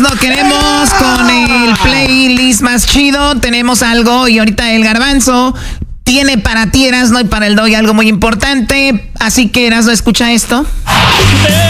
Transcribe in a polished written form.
Erasno, queremos con el playlist más chido. Tenemos algo y ahorita el Garbanzo tiene para ti, Erasno, y para el Doggy algo muy importante. Así que, Erasno, escucha esto.